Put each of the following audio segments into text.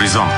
Хоризонт.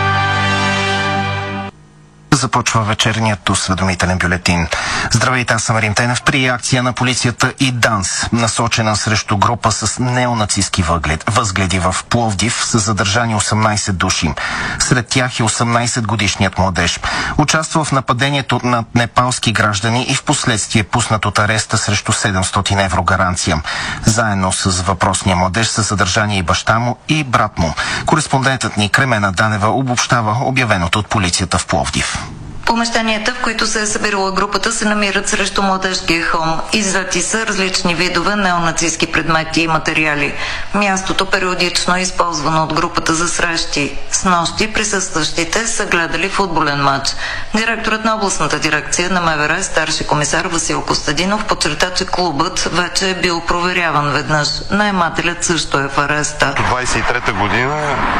Започва вечерният осведомителен бюлетин. Здравейте, аз съм Рим Тенев. При акция на полицията и ДАНС, насочена срещу група с неонацистки възгледи в Пловдив, са задържани 18 души. Сред тях е 18-годишният младеж. Участва в нападението над непалски граждани и в последствие пуснат от ареста срещу 700 евро гаранция. Заедно с въпросния младеж са задържани и баща му и брат му. Кореспондентът ни Кремена Данева обобщава обявеното от полицията в Пловдив. Помещенията, в които се е събирала групата, се намират срещу младежкия хълм. Иззети са различни видове неонацистски предмети и материали. Мястото периодично е използвано от групата за срещи. Снощи присъстващите са гледали футболен матч. Директорът на областната дирекция на МВР, старши комисар Васил Костадинов, подчерта, че клубът вече е бил проверяван веднъж. Наемателят също е в ареста. 23-та година,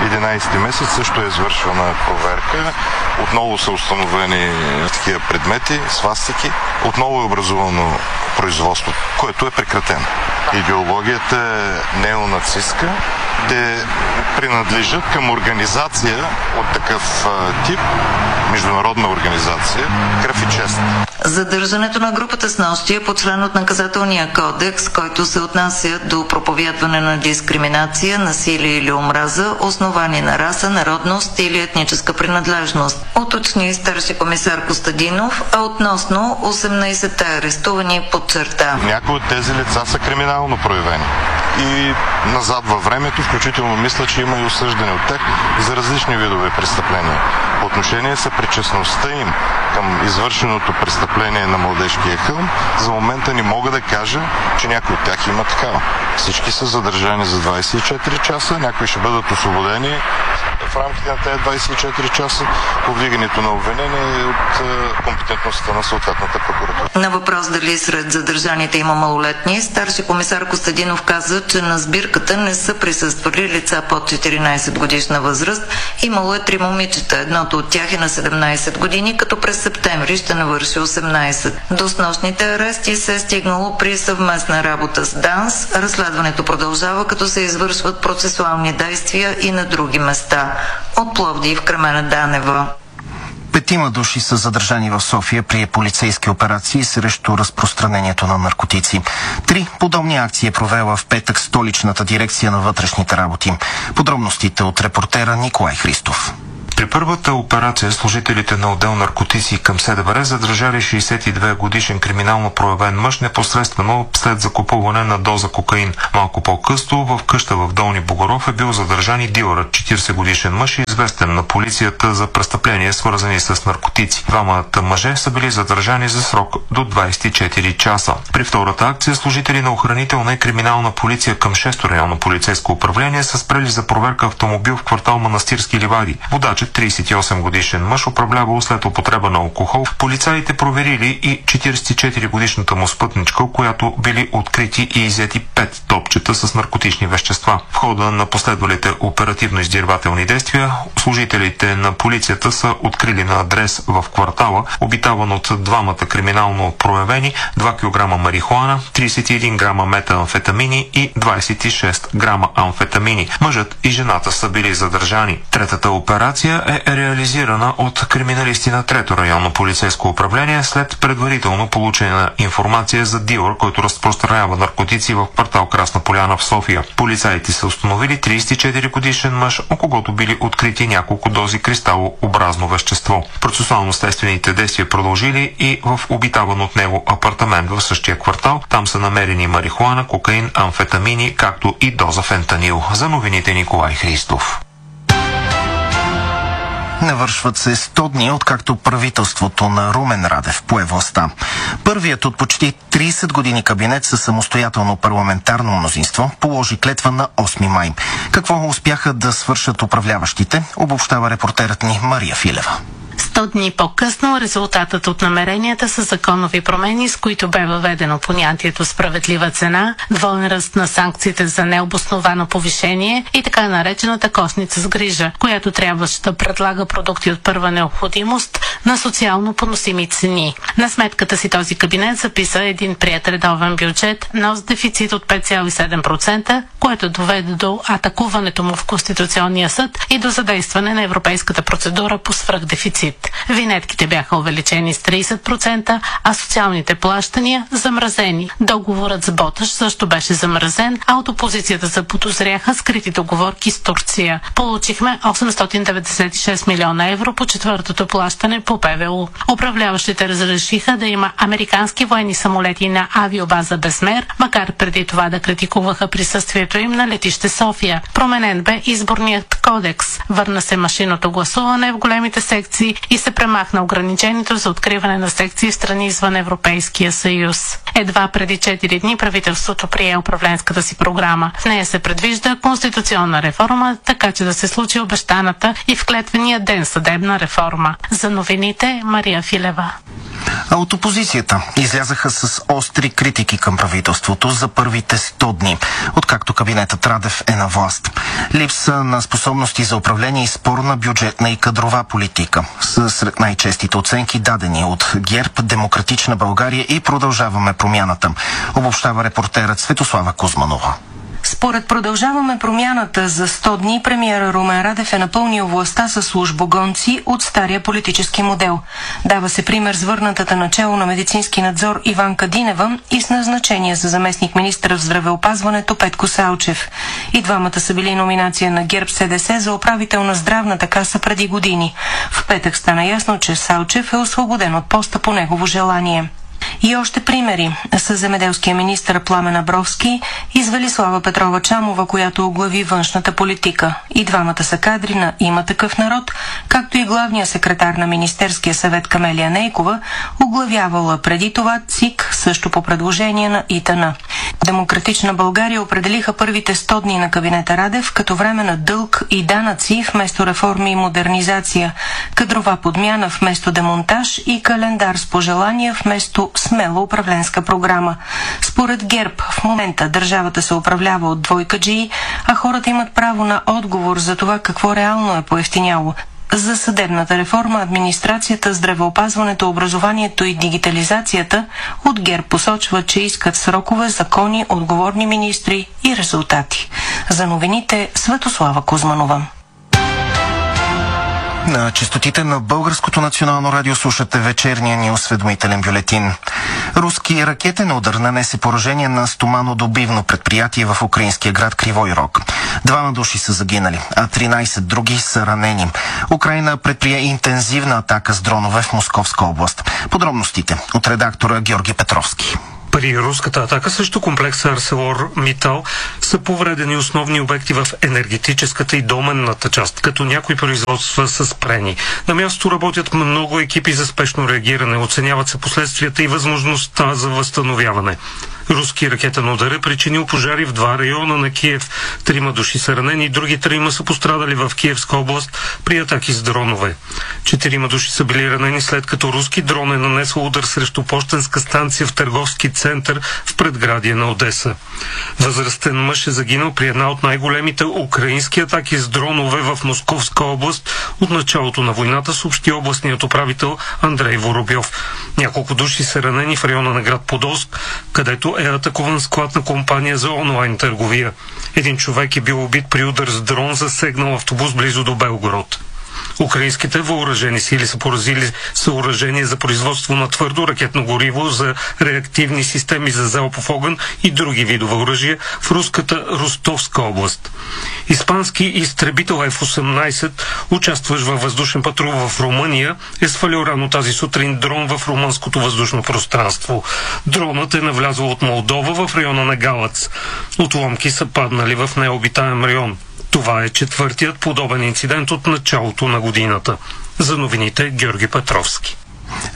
11 месец, също е извършвана проверка. Отново са установени такива предмети, свастики. Отново е образувано производство, което е прекратено. Идеологията е неонацистка. Те принадлежат към организация от такъв тип, международна организация, Кръв и чест. Задържането на групата снощи е по член от наказателния кодекс, който се отнася до проповядване на дискриминация, насилие или омраза, основани на раса, народност или етническа принадлежност. Уточни старши комисар Костадинов, а относно 18-те арестувани подчерта. Някои от тези лица са криминално проявени. И назад във времето, включително мисля, че има и осъждане от тях за различни видове престъпления. По отношение са причастността им към извършеното престъпление на младежкия хълм, за момента не мога да кажа, че някой от тях има такава. Всички са задържани за 24 часа, някои ще бъдат освободени в рамките на тези 24 часа. Повдигането на обвинение е от компетентността на съответната прокуратура. На въпрос дали сред задържаните има малолетни, старши комисар Костадинов каза, че на сбирката не са присъствали лица под 14 годишна възраст. Имало е 3 момичета. Едното от тях е на 17 години, като през септември ще навърши 18. До снощните арести се е стигнало при съвместна работа с ДАНС. Разследването продължава, като се извършват процесуални действия и на други места. От Пловдив, Кремена Данева. 5 души са задържани в София при полицейски операции срещу разпространението на наркотици. 3 подобни акции е провела в петък столичната дирекция на вътрешните работи. Подробностите от репортера Николай Христов. При първата операция служителите на отдел наркотици към СДВР задържали 62 годишен криминално проявен мъж непосредствено след закупуване на доза кокаин. Малко по-късно в къща в Долни Богоров е бил задържан и дилърът, 40 годишен мъж, известен на полицията за престъпления, свързани с наркотици. Двамата мъже са били задържани за срок до 24 часа. При втората акция служители на охранителна и криминална полиция към 6-то районно полицейско управление са спрели за проверка автомобил в квартал Манастирски ливади. Водачът, 38 годишен мъж, управлявал след употреба на алкохол. Полицаите проверили и 44 годишната му спътничка, която били открити и иззети 5 топчета с наркотични вещества. В хода на последвалите оперативно-издирвателни действия служителите на полицията са открили на адрес в квартала, обитаван от двамата криминално проявени, 2 кг марихуана, 31 грама метамфетамини и 26 грама амфетамини. Мъжът и жената са били задържани. Третата операция е реализирана от криминалисти на 3-то районно полицейско управление след предварително получена информация за дилър, който разпространява наркотици в квартал Красна поляна в София. Полицаите са установили 34 годишен мъж, у когото били открити няколко дози кристалообразно вещество. Процесуално-следствените действия продължили и в обитаван от него апартамент в същия квартал. Там са намерени марихуана, кокаин, амфетамини, както и доза фентанил. За новините Николай Христов. Навършват се 100 дни, откакто правителството на Румен Радев пое властта. Първият от почти 30 години кабинет със самостоятелно парламентарно мнозинство положи клетва на 8 май. Какво успяха да свършат управляващите, обобщава репортерът ни Мария Филева. 100 дни по-късно резултатът от намеренията са законови промени, с които бе въведено понятието справедлива цена, двоен ръст на санкциите за необосновано повишение и така наречената кошница с грижа, която трябваше да предлага продукти от първа необходимост на социално поносими цени. На сметката си този кабинет записа един приет редовен бюджет, но с дефицит от 5,7%, което доведе до атакуването му в Конституционния съд и до задействане на европейската процедура по свръхдефицит. Винетките бяха увеличени с 30%, а социалните плащания замразени. Договорът с Боташ също беше замразен, а от опозицията заподозряха скрити договорки с Турция. Получихме 896 милиона евро по четвъртото плащане по ПВУ. Управляващите разрешиха да има американски военни самолети на авиобаза Безмер, макар преди това да критикуваха присъствието им на летище София. Променен бе изборният кодекс. Върна се машинното гласуване в големите секции и се премахна ограничението за откриване на секции в страни извън Европейския съюз. Едва преди 4 дни правителството прие управленската си програма. В нея се предвижда конституционна реформа, така че да се случи обещаната и в клетвения ден съдебна реформа. За новините Мария Филева. А от опозицията излязаха с остри критики към правителството за първите 100 дни, откакто кабинетът Радев е на власт. Липса на способности за управление и спорна бюджетна и кадрова политика са сред най-честите оценки, дадени от ГЕРБ, Демократична България и Продължаваме промяната, обобщава репортерът Светослава Кузманова. Според Продължаваме промяната, за 100 дни премиера Румен Радев е напълнил властта с службогонци от стария политически модел. Дава се пример с върнатата начело на медицински надзор Иванка Динева и с назначение за заместник-министър в здравеопазването Петко Салчев. И двамата са били номинация на ГЕРБ-СДС за управител на здравната каса преди години. В петък стана ясно, че Салчев е освободен от поста по негово желание. И още примери. С земеделския министър Пламен Абровски и с Велислава Петрова Чамова, която оглави външната политика. И двамата са кадри на Има такъв народ, както и главния секретар на Министерския съвет Камелия Нейкова, оглавявала преди това ЦИК, също по предложение на ИТН. Демократична България определиха първите 100 дни на кабинета Радев като време на дълг и данъци вместо реформи и модернизация, кадрова подмяна вместо демонтаж и календар с пожелания вместо смела управленска програма. Според ГЕРБ в момента държавата се управлява от двойкаджии, а хората имат право на отговор за това какво реално е поевтиняло. За съдебната реформа, администрацията, здравеопазването, образованието и дигитализацията от ГЕРБ посочва, че искат срокове, закони, отговорни министри и резултати. За новините Светослава Кузманова. На честотите на Българското национално радио слушате вечерния ни осведомителен бюлетин. Руски ракетен удар нанесе поражение на стоманодобивно предприятие в украинския град Кривой Рог. 2 души са загинали, а 13 други са ранени. Украйна предприе интензивна атака с дронове в Московска област. Подробностите от редактора Георги Петровски. При руската атака срещу комплекса ArcelorMittal са повредени основни обекти в енергетическата и доменната част, като някои производства са спрени. На място работят много екипи за спешно реагиране, оценяват се последствията и възможността за възстановяване. Руски ракетен удар е причинил пожари в 2 района на Киев. 3 души са ранени, други 3 са пострадали в Киевска област при атаки с дронове. 4 души са били ранени след като руски дрон е нанесъл удар срещу пощенска станция в търговски център в предградие на Одеса. Възрастен мъж е загинал при една от най-големите украински атаки с дронове в Московска област от началото на войната, съобщи областният управител Андрей Воробьов. Няколко души са ранени в района на град Подолск, където е атакуван склад на компания за онлайн търговия. Един човек е бил убит при удар с дрон, засегнал автобус близо до Белгород. Украинските въоръжени сили са поразили съоръжение за производство на твърдо ракетно гориво за реактивни системи за залпов огън и други видове оръжия в руската Ростовска област. Испански изтребител F-18, участващ във въздушен патрул в Румъния, е свалил рано тази сутрин дрон в румънското въздушно пространство. Дронът е навлязъл от Молдова в района на Галац. Отломки са паднали в необитаем район. Това е 4-тият подобен инцидент от началото на годината. За новините Георги Петровски.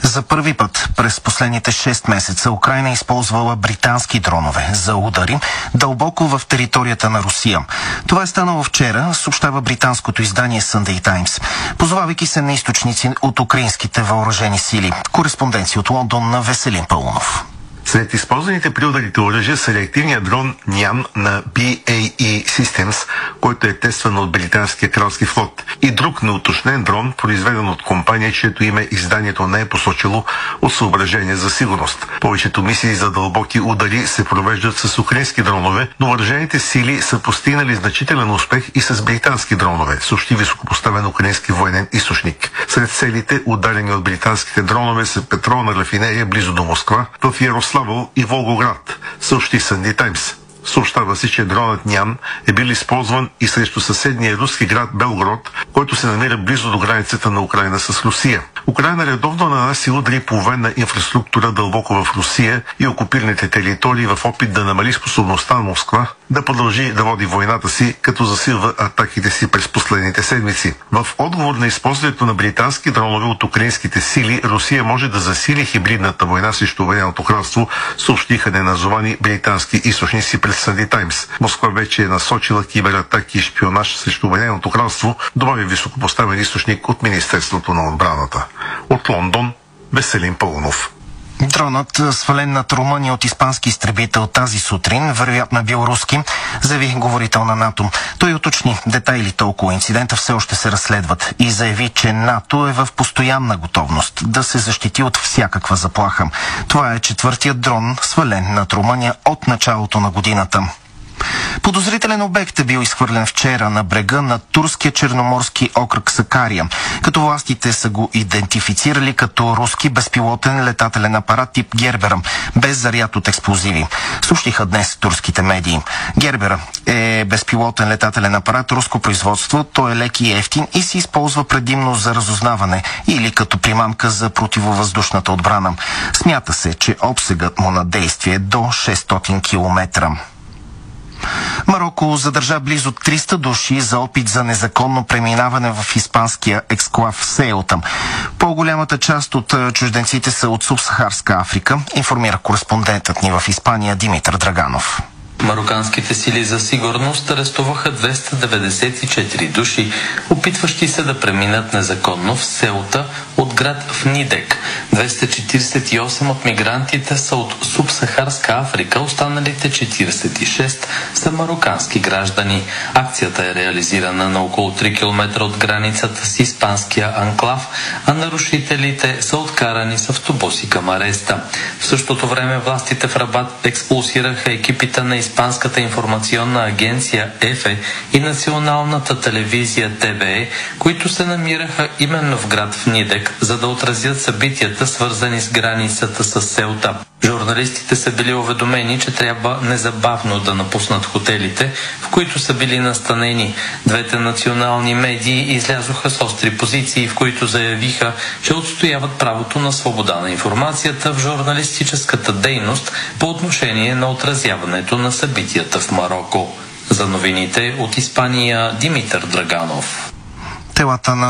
За първи път през последните 6 месеца Украйна използвала британски дронове за удари дълбоко в територията на Русия. Това е станало вчера, съобщава британското издание Sunday Times, позовавайки се на източници от украинските въоръжени сили. Кореспонденция от Лондон на Веселин Паунов. Сред използваните при ударите оръжия са реактивният дрон Ням на BAE Systems, който е тестван от британския кралски флот, и друг неуточнен дрон, произведен от компания, чието име изданието не е посочило от съображение за сигурност. Повечето мисии за дълбоки удари се провеждат с украински дронове, но въоръжените сили са постигнали значителен успех и с британски дронове, съобщи високопоставен украински военен източник. Сред целите, ударени от британските дронове, са петролна рафинерия близо до Москва, в Ярославъл и Волгоград, съобщи Sunday Times. Съобщава се, че дронът Ням е бил използван и срещу съседния руски град Белгород, който се намира близо до границата на Украйна с Русия. Украйна редовно нанася удари по военна инфраструктура дълбоко в Русия и окупираните територии в опит да намали способността на Москва да продължи да води войната си, като засилва атаките си през последните седмици. В отговор на използването на британски дронове от украинските сили, Русия може да засили хибридната война срещу Обединеното кралство, съобщиха неназовани британски източници през Sunday Times. Москва вече е насочила кибератаки и шпионаж срещу Обединеното кралство, добави високопоставен източник от Министерството на отбраната. От Лондон, Веселин Пълнов. Дронът, свален над Румъния от испански изтребител тази сутрин, вероятно белоруски, заяви говорител на НАТО. Той уточни, детайлите около инцидента все още се разследват и заяви, че НАТО е в постоянна готовност да се защити от всякаква заплаха. Това е четвъртият дрон, свален над Румъния от началото на годината. Подозрителен обект е бил изхвърлен вчера на брега на турския черноморски окръг Сакария, като властите са го идентифицирали като руски безпилотен летателен апарат тип Гербера, без заряд от експлозиви. Съобщиха днес турските медии. Гербера е безпилотен летателен апарат руско производство, той е лек и ефтин и се използва предимно за разузнаване или като примамка за противовъздушната отбрана. Смята се, че обсегът му на действие е до 600 км. Мароко задържа близо 300 души за опит за незаконно преминаване в испанския ексклав Сейута. По-голямата част от чужденците са от Субсахарска Африка, информира кореспондентът ни в Испания Димитър Драганов. Мароканските сили за сигурност арестуваха 294 души, опитващи се да преминат незаконно в Сеута от град Фнидек. 248 от мигрантите са от Субсахарска Африка, останалите 46 са марокански граждани. Акцията е реализирана на около 3 км от границата с испанския анклав, а нарушителите са откарани с автобуси към ареста. В същото време властите в Рабат експулсираха екипите на Испанската информационна агенция ЕФЕ и националната телевизия ТВЕ, които се намираха именно в град Фнидек, за да отразят събитията, свързани с границата с Сеута. Журналистите са били уведомени, че трябва незабавно да напуснат хотелите, в които са били настанени. Двете национални медии излязоха с остри позиции, в които заявиха, че отстояват правото на свобода на информацията в журналистическата дейност по отношение на отразяването на събитията в Мароко. За новините от Испания Димитър Драганов. Телата на